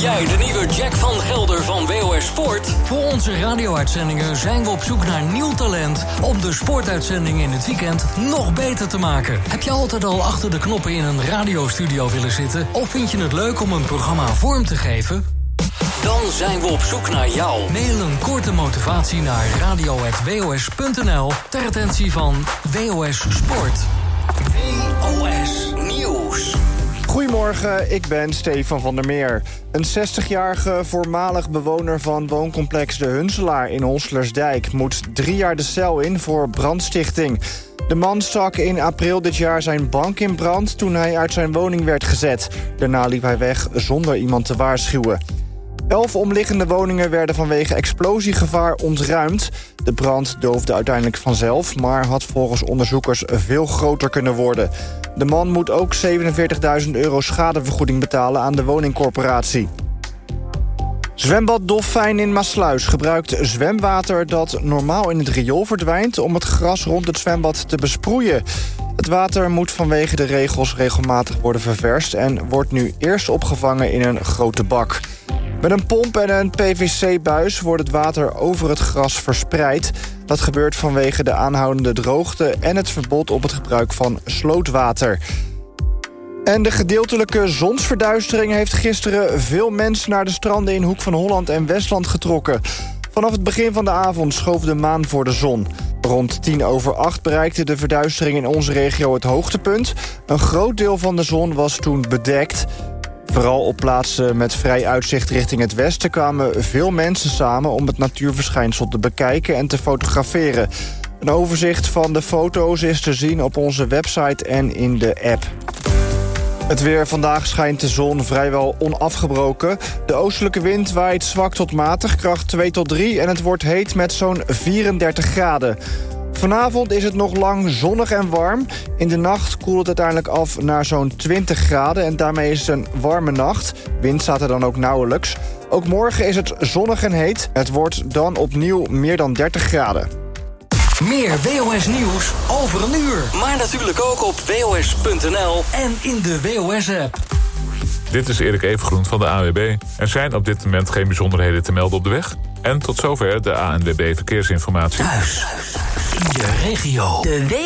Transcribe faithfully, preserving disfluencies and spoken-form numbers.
jij de nieuwe Jack van Gelder van W O S Sport? Voor onze radio-uitzendingen zijn we op zoek naar nieuw talent om de sportuitzendingen in het weekend nog beter te maken. Heb je altijd al achter de knoppen in een radiostudio willen zitten? Of vind je het leuk om een programma vorm te geven? Dan zijn we op zoek naar jou. Mail een korte motivatie naar radio punt w o s punt n l ter attentie van W O S Sport. W O S Nieuws. Goedemorgen, ik ben Stefan van der Meer. Een zestigjarige voormalig bewoner van wooncomplex De Hunselaar in Honselersdijk moet drie jaar de cel in voor brandstichting. De man stak in april dit jaar zijn bank in brand toen hij uit zijn woning werd gezet. Daarna liep hij weg zonder iemand te waarschuwen. Elf omliggende woningen werden vanwege explosiegevaar ontruimd. De brand doofde uiteindelijk vanzelf, maar had volgens onderzoekers veel groter kunnen worden. De man moet ook zevenenveertigduizend euro schadevergoeding betalen aan de woningcorporatie. Zwembad Dolfijn in Maassluis gebruikt zwemwater dat normaal in het riool verdwijnt om het gras rond het zwembad te besproeien. Het water moet vanwege de regels regelmatig worden ververst en wordt nu eerst opgevangen in een grote bak. Met een pomp en een P V C-buis wordt het water over het gras verspreid. Dat gebeurt vanwege de aanhoudende droogte en het verbod op het gebruik van slootwater. En de gedeeltelijke zonsverduistering heeft gisteren veel mensen naar de stranden in Hoek van Holland en Westland getrokken. Vanaf het begin van de avond schoof de maan voor de zon. Rond tien over acht bereikte de verduistering in onze regio het hoogtepunt. Een groot deel van de zon was toen bedekt. Vooral op plaatsen met vrij uitzicht richting het westen kwamen veel mensen samen om het natuurverschijnsel te bekijken en te fotograferen. Een overzicht van de foto's is te zien op onze website en in de app. Het weer. Vandaag schijnt de zon vrijwel onafgebroken. De oostelijke wind waait zwak tot matig, kracht twee tot drie... en het wordt heet met zo'n vierendertig graden. Vanavond is het nog lang zonnig en warm. In de nacht koelt het uiteindelijk af naar zo'n twintig graden... en daarmee is het een warme nacht. Wind staat er dan ook nauwelijks. Ook morgen is het zonnig en heet. Het wordt dan opnieuw meer dan dertig graden. Meer W O S Nieuws over een uur. Maar natuurlijk ook op w o s punt n l En in de W O S-app. Dit is Erik Evengroen van de A N W B. Er zijn op dit moment geen bijzonderheden te melden op de weg. En tot zover de A N W B Verkeersinformatie. Thuis, in je regio. De